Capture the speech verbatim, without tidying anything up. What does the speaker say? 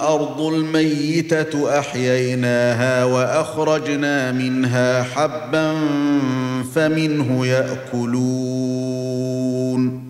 والارض الميتة احييناها واخرجنا منها حبا فمنه ياكلون